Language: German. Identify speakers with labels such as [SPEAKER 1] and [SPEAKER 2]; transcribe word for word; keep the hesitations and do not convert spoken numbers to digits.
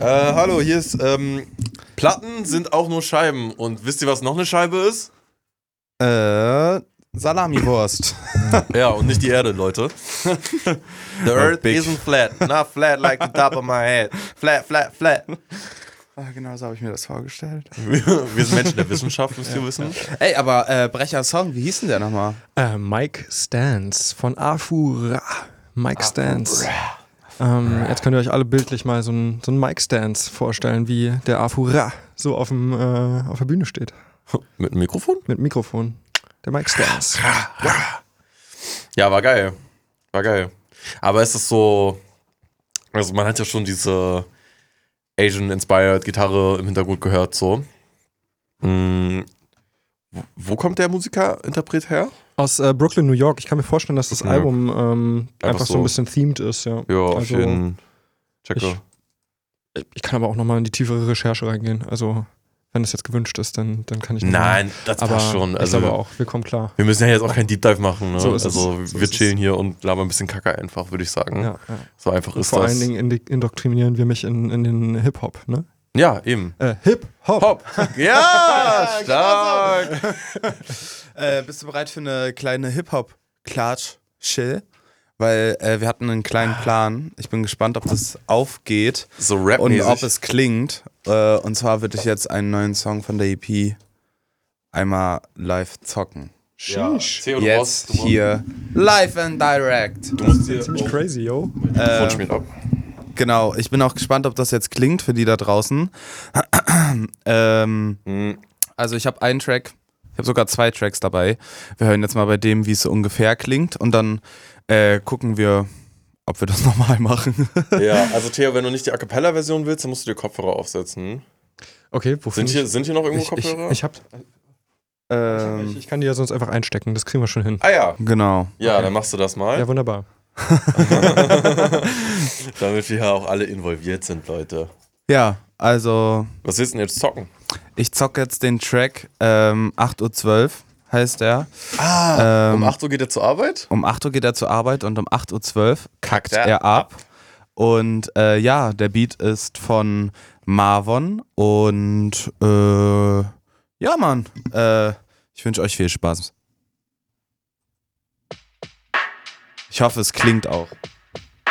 [SPEAKER 1] Äh, hallo, hier ist, ähm, Platten sind auch nur Scheiben. Und wisst ihr, was noch eine Scheibe ist?
[SPEAKER 2] Äh, Salamiwurst.
[SPEAKER 1] Ja, und nicht die Erde, Leute. The earth isn't flat, not flat like the top of my head. Flat, flat, flat.
[SPEAKER 2] Ah, genau so habe ich mir das vorgestellt.
[SPEAKER 1] Wir sind Menschen der Wissenschaft, müsst ihr wissen.
[SPEAKER 2] Ey, aber äh, Brecher Song, wie hieß denn der nochmal?
[SPEAKER 3] Äh, Mike Stance von Afura. Mike Stance. Ähm, jetzt könnt ihr euch alle bildlich mal so einen so einen Mike Stance vorstellen, wie der Afura so auf, dem, äh, auf der Bühne steht.
[SPEAKER 1] Mit einem Mikrofon?
[SPEAKER 3] Mit Mikrofon. Der Mike Stance.
[SPEAKER 1] Ja, war geil. War geil. Aber es ist so, also man hat ja schon diese Asian-inspired Gitarre im Hintergrund gehört, so. Mhm. Wo kommt der Musiker-Interpret her?
[SPEAKER 3] Aus äh, Brooklyn, New York. Ich kann mir vorstellen, dass das
[SPEAKER 1] Ja.
[SPEAKER 3] Album ähm, einfach,
[SPEAKER 1] Einfach
[SPEAKER 3] so
[SPEAKER 1] so
[SPEAKER 3] ein bisschen themed ist. Ja,
[SPEAKER 1] Ja, auf
[SPEAKER 3] Also,
[SPEAKER 1] jeden Checker.
[SPEAKER 3] Ich, ich kann aber auch nochmal in die tiefere Recherche reingehen. Also, wenn es jetzt gewünscht ist, dann, dann kann ich noch mal-
[SPEAKER 1] Nein, das
[SPEAKER 3] aber
[SPEAKER 1] passt schon.
[SPEAKER 3] ich
[SPEAKER 1] Also,
[SPEAKER 3] glaube auch, wir kommen klar.
[SPEAKER 1] wir müssen ja jetzt auch kein Deep Dive machen. Ne?
[SPEAKER 3] So ist es.
[SPEAKER 1] also,
[SPEAKER 3] So
[SPEAKER 1] wir
[SPEAKER 3] ist
[SPEAKER 1] chillen hier und labern ein bisschen Kacke einfach, würde ich sagen.
[SPEAKER 3] Ja, ja.
[SPEAKER 1] So einfach ist
[SPEAKER 3] Vor
[SPEAKER 1] das.
[SPEAKER 3] allen Dingen indi- indoktrinieren wir mich in, in den Hip-Hop, ne?
[SPEAKER 1] Ja, eben.
[SPEAKER 3] Äh, Hip-Hop.
[SPEAKER 1] Hopp. Ja, stark.
[SPEAKER 2] Äh, bist du bereit für eine kleine Hip-Hop-Klatsch-Chill? Weil äh, wir hatten einen kleinen Plan. Ich bin gespannt, ob das aufgeht
[SPEAKER 1] So
[SPEAKER 2] und
[SPEAKER 1] rapmäßig.
[SPEAKER 2] ob es klingt. Äh, und zwar würde ich jetzt einen neuen Song von der E P einmal live zocken.
[SPEAKER 1] Ja. Theo, du
[SPEAKER 2] Jetzt
[SPEAKER 1] brauchst- du brauchst-
[SPEAKER 2] hier live and direct.
[SPEAKER 1] Du musst dir
[SPEAKER 3] Ziemlich crazy, yo.
[SPEAKER 1] Mikrofon spielen ab.
[SPEAKER 2] Genau, ich bin auch gespannt, ob das jetzt klingt für die da draußen. ähm,
[SPEAKER 1] Mhm.
[SPEAKER 2] also ich habe einen Track, ich habe sogar zwei Tracks dabei. Wir hören jetzt mal bei dem, wie es so ungefähr klingt und dann äh, gucken wir, ob wir das nochmal machen.
[SPEAKER 1] Ja, also Theo, wenn du nicht die A Cappella-Version willst, dann musst du dir Kopfhörer aufsetzen.
[SPEAKER 3] Okay, wofür
[SPEAKER 1] Sind hier, sind hier noch irgendwo
[SPEAKER 3] ich, ich,
[SPEAKER 1] Kopfhörer?
[SPEAKER 3] ich, hab,
[SPEAKER 2] ähm,
[SPEAKER 3] ich, ich kann die ja sonst einfach einstecken, das kriegen wir schon hin.
[SPEAKER 1] ah ja.
[SPEAKER 2] genau.
[SPEAKER 1] Ja, dann machst du das mal.
[SPEAKER 3] Ja, wunderbar.
[SPEAKER 1] Damit wir ja auch alle involviert sind, Leute.
[SPEAKER 2] Ja, also
[SPEAKER 1] Was willst du denn jetzt zocken?
[SPEAKER 2] ich zocke jetzt den Track ähm, acht Uhr zwölf heißt der.
[SPEAKER 1] Ah,
[SPEAKER 2] Ähm,
[SPEAKER 1] um acht Uhr geht er zur Arbeit?
[SPEAKER 2] Um acht Uhr geht er zur Arbeit und um acht Uhr zwölf kackt
[SPEAKER 1] Kackt er
[SPEAKER 2] er ab. Und äh, ja, der Beat ist von Marvon und äh, ja, Mann, äh, ich wünsche euch viel Spaß. Ich hoffe, es klingt auch.